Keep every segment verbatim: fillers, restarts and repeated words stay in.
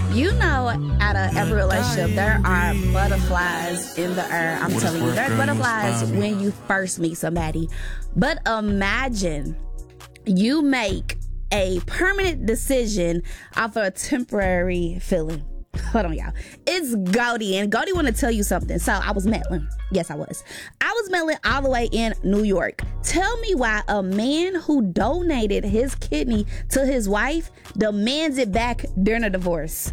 You know, out of every relationship, there are butterflies in the air. I'm telling you, there's butterflies when you first meet somebody. But imagine you make a permanent decision off of a temporary feeling. Hold on, y'all. It's Goldie, and Goldie want to tell you something. So I was meddling. Yes, I was. I was meddling all the way in New York. Tell me why a man who donated his kidney to his wife demands it back during a divorce.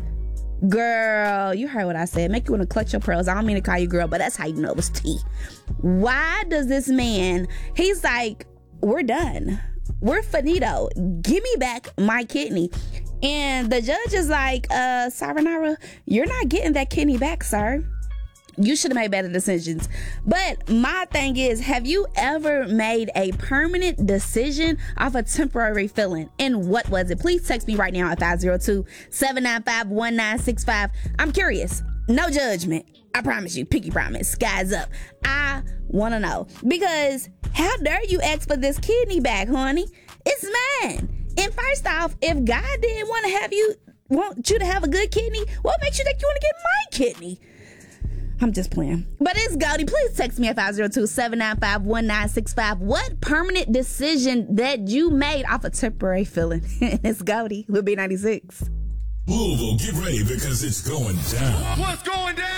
Girl, you heard what I said. Make you want to clutch your pearls. I don't mean to call you girl, but that's how you know it was tea. Why does this man, he's like, we're done. We're finito. Give me back my kidney. And the judge is like, uh, Sayonara, you're not getting that kidney back, sir. You should have made better decisions. But my thing is, have you ever made a permanent decision off a temporary feeling? And what was it? Please text me right now at five oh two, seven nine five, one nine six five. I'm curious. No judgment. I promise you. Pinky promise. Sky's up. I want to know. Because how dare you ask for this kidney back, honey? It's mine. And first off, if God didn't want to have you, want you to have a good kidney, what makes you think you want to get my kidney? I'm just playing. But it's Goldie. Please text me at five oh two, seven nine five, one nine six five. What permanent decision that you made off a temporary feeling? It's Goldie with B ninety-six. Louisville, get ready because it's going down. What's going down?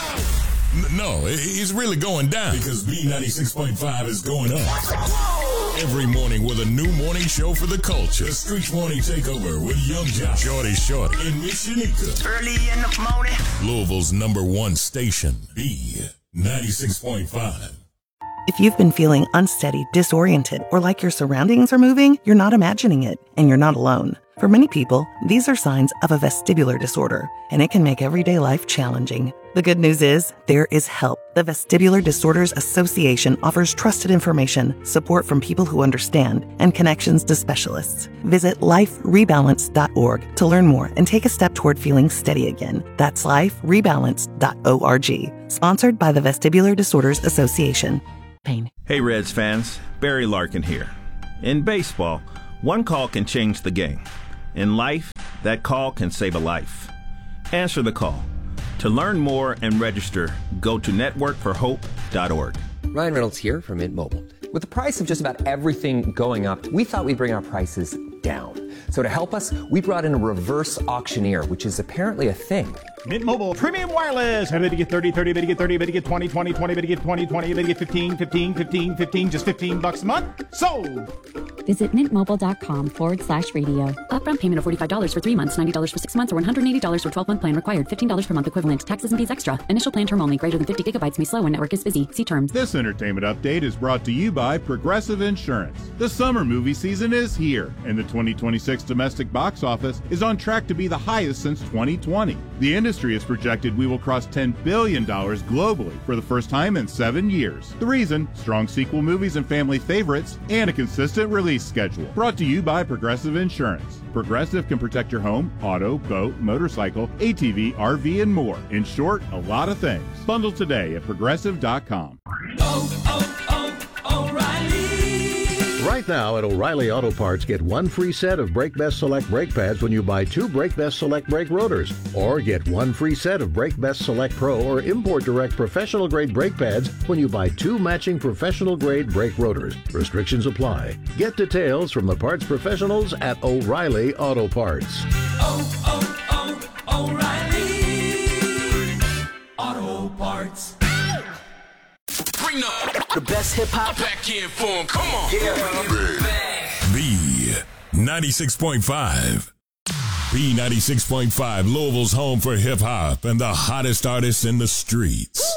N- no, it's really going down because B ninety-six point five is going up. Whoa! Every morning with a new morning show for the culture. The Streets Morning Takeover with Young Josh, Shorty Shorty, and Miss Shanika. Early in the morning. Louisville's number one station, B ninety-six point five. If you've been feeling unsteady, disoriented, or like your surroundings are moving, you're not imagining it, and you're not alone. For many people, these are signs of a vestibular disorder, and it can make everyday life challenging. The good news is, there is help. The Vestibular Disorders Association offers trusted information, support from people who understand, and connections to specialists. Visit life rebalance dot org to learn more and take a step toward feeling steady again. That's life rebalance dot org. Sponsored by the Vestibular Disorders Association. Pain. Hey Reds fans, Barry Larkin here. In baseball, one call can change the game. In life, that call can save a life. Answer the call. To learn more and register, go to network for hope dot org. Ryan Reynolds here from Mint Mobile. With the price of just about everything going up, we thought we'd bring our prices down. So to help us, we brought in a reverse auctioneer, which is apparently a thing. Mint Mobile Premium Wireless. How to get thirty, thirty, how to get thirty, how to get twenty, twenty, twenty, how to get twenty, twenty, how to get fifteen, fifteen, fifteen, fifteen, just fifteen bucks a month? Sold! Visit mintmobile.com forward slash radio. Upfront payment of forty-five dollars for three months, ninety dollars for six months, or one hundred eighty dollars for twelve-month plan required. fifteen dollars per month equivalent. Taxes and fees extra. Initial plan term only. Greater than fifty gigabytes may slow when network is busy. See terms. This entertainment update is brought to you by Progressive Insurance. The summer movie season is here, and the twenty twenty-six domestic box office is on track to be the highest since twenty twenty. The industry has projected we will cross ten billion dollars globally for the first time in seven years. The reason? Strong sequel movies and family favorites, and a consistent release schedule. Brought to you by Progressive Insurance. Progressive can protect your home, auto, boat, motorcycle, A T V, R V, and more. In short, a lot of things. Bundle today at progressive dot com. Oh, oh, oh, O'Reilly. Right now at O'Reilly Auto Parts, get one free set of Brake Best Select brake pads when you buy two Brake Best Select brake rotors. Or get one free set of Brake Best Select Pro or Import Direct professional grade brake pads when you buy two matching professional grade brake rotors. Restrictions apply. Get details from the parts professionals at O'Reilly Auto Parts. Oh, oh, oh, O'Reilly Auto Parts. Bring the, the best hip hop back in for him. Come on. Yeah. B ninety-six point five. B ninety-six point five, Louisville's home for hip hop and the hottest artists in the streets.